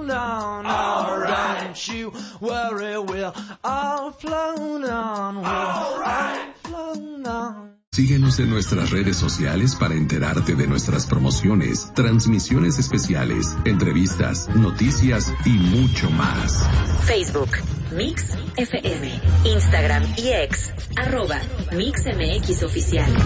flown on. All right. Don't you worry, we'll all flown on. We'll all flown on. Síguenos en nuestras redes sociales para enterarte de nuestras promociones, transmisiones especiales, entrevistas, noticias y mucho más. Facebook, Mix FM, Instagram y X, @MixMX Oficial.